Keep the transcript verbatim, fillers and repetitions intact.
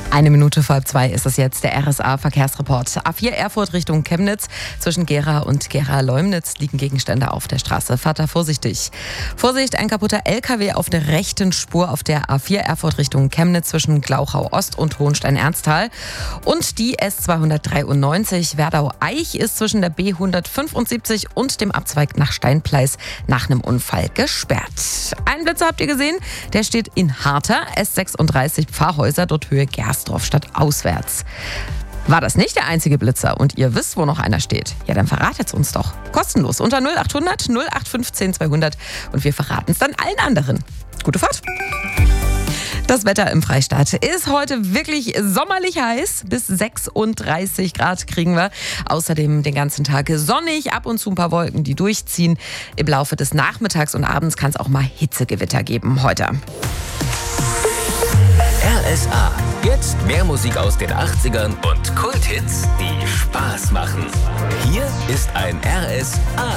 Eine Minute vor halb zwei ist es jetzt, der R S A-Verkehrsreport. A vier Erfurt Richtung Chemnitz. Zwischen Gera und Gera-Leumnitz liegen Gegenstände auf der Straße. Fahrt da vorsichtig. Vorsicht, ein kaputter L K W auf der rechten Spur auf der A vier Erfurt Richtung Chemnitz zwischen Glauchau-Ost und Hohenstein-Ernsthal. Und die S zweihundertdreiundneunzig Werdau-Eich ist zwischen der B hundertfünfundsiebzig und dem Abzweig nach Steinpleis nach einem Unfall gesperrt. Einen Blitzer habt ihr gesehen? Der steht in Harter, S sechsunddreißig Pfarrhäuser, dort Höhe Gersdorf statt auswärts. War das nicht der einzige Blitzer und ihr wisst, wo noch einer steht? Ja, dann verratet es uns doch. Kostenlos unter null acht hundert null acht fünfzehn zweihundert und wir verraten es dann allen anderen. Gute Fahrt! Das Wetter im Freistaat ist heute wirklich sommerlich heiß. Bis sechsunddreißig Grad kriegen wir. Außerdem den ganzen Tag sonnig, ab und zu ein paar Wolken, die durchziehen. Im Laufe des Nachmittags und Abends kann es auch mal Hitzegewitter geben heute. R S A. Jetzt mehr Musik aus den achtzigern und Kulthits, die Spaß machen. Hier ist ein R S A